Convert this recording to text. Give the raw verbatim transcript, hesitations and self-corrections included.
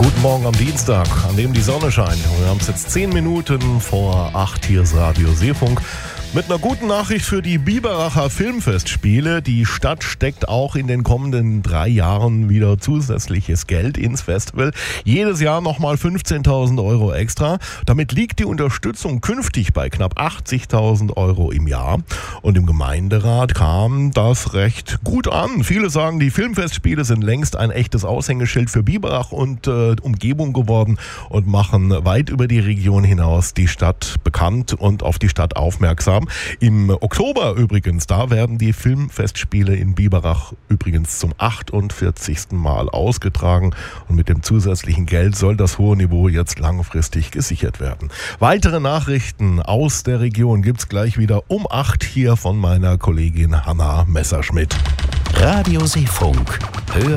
Guten Morgen am Dienstag, an dem die Sonne scheint. Wir haben es jetzt zehn Minuten vor acht. Hier ist Radio Seefunk. Mit einer guten Nachricht für die Biberacher Filmfestspiele. Die Stadt steckt auch in den kommenden drei Jahren wieder zusätzliches Geld ins Festival. Jedes Jahr nochmal fünfzehntausend Euro extra. Damit liegt die Unterstützung künftig bei knapp achtzigtausend Euro im Jahr. Und im Gemeinderat kam das recht gut an. Viele sagen, die Filmfestspiele sind längst ein echtes Aushängeschild für Biberach und äh, Umgebung geworden und machen weit über die Region hinaus die Stadt bekannt und auf die Stadt aufmerksam. Im Oktober übrigens, da werden die Filmfestspiele in Biberach übrigens zum achtundvierzigsten Mal ausgetragen und mit dem zusätzlichen Geld soll das hohe Niveau jetzt langfristig gesichert werden. Weitere Nachrichten aus der Region gibt's gleich wieder um acht hier von meiner Kollegin Hanna Messerschmidt. Radio Seefunk. Hör